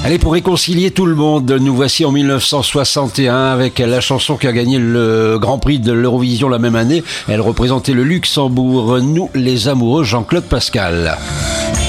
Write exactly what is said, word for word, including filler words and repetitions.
Allez, pour réconcilier tout le monde, nous voici en mille neuf cent soixante et un avec la chanson qui a gagné le Grand Prix de l'Eurovision la même année. Elle représentait le Luxembourg. Nous, les amoureux, Jean-Claude Pascal.